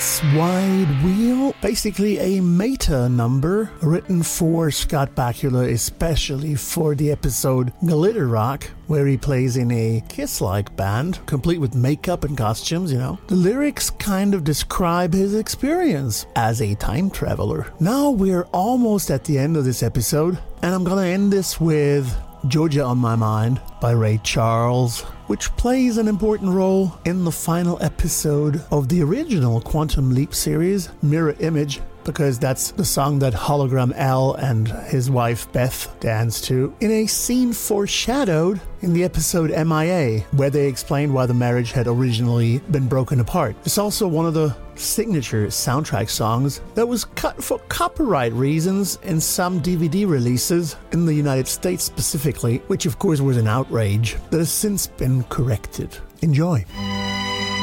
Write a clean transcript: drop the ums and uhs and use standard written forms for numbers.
This Wide Wheel, basically a meta number written for Scott Bakula, especially for the episode Glitter Rock, where he plays in a Kiss-like band, complete with makeup and costumes, The lyrics kind of describe his experience as a time traveler. Now we're almost at the end of this episode, and I'm gonna end this with Georgia on My Mind by Ray Charles, which plays an important role in the final episode of the original Quantum Leap series, Mirror Image, because that's the song that Hologram L and his wife Beth dance to, in a scene foreshadowed in the episode MIA, where they explained why the marriage had originally been broken apart. It's also one of the signature soundtrack songs that was cut for copyright reasons in some DVD releases in the United States specifically, which of course was an outrage that has since been corrected. Enjoy.